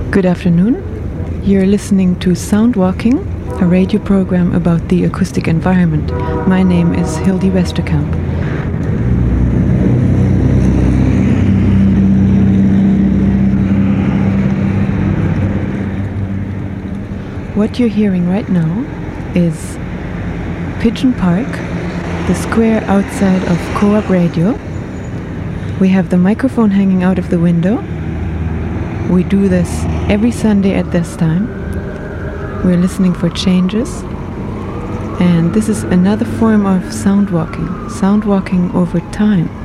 Good afternoon. You're listening to Soundwalking, a radio program about the acoustic environment. My name is Hildy Westerkamp. What you're hearing right now is Pigeon Park, the square outside of Co-op Radio. We have the microphone hanging out of the window. We do this every Sunday at this time. We're listening for changes. And this is another form of soundwalking over time.